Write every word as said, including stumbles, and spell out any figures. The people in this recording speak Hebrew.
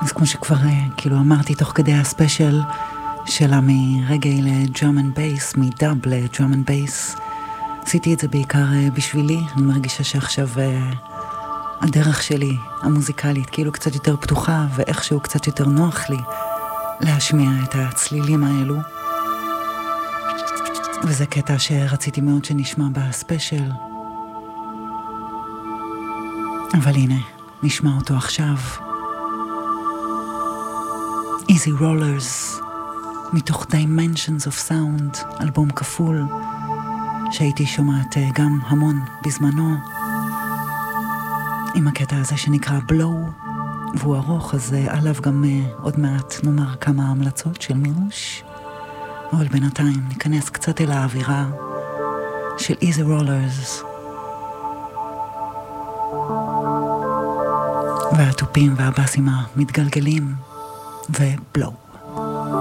אז כמו שכבר כאילו אמרתי תוך כדי הספיישל שלה מרגעי לדראם אנד בייס, מדאב לדראם אנד בייס, עשיתי את זה בעיקר בשבילי. אני מרגישה שעכשיו הדרך שלי המוזיקלית כאילו קצת יותר פתוחה, ואיכשהו קצת יותר נוח לי להשמיע את הצלילים האלו, וזה קטע שרציתי מאוד שנשמע בספיישל, אבל הנה נשמע אותו עכשיו. Easy Rollers מתוך Dimensions of Sound, אלבום כפול שהייתי שומעת גם המון בזמנו, עם הקטע הזה שנקרא Blow, והוא ארוך, אז עליו גם עוד מעט נאמר כמה המלצות של מירוש, אבל בינתיים ניכנס קצת אל האווירה של Easy Rollers, והטופים והבאסים המתגלגלים, ובלו.